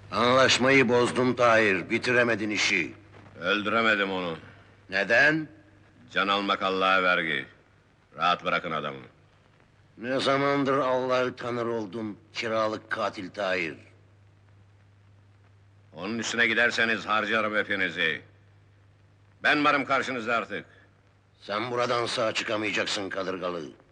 Anlaşmayı bozdun Tahir, bitiremedin işi. Öldüremedim onu. Neden? Can almak Allah'a vergi. Rahat bırakın adamı. Ne zamandır Allah'ı tanır oldun, kiralık katil Tahir? Onun üstüne giderseniz harcarım hepinizi. Ben varım karşınızda artık. Sen buradan sağ çıkamayacaksın kadırgalı.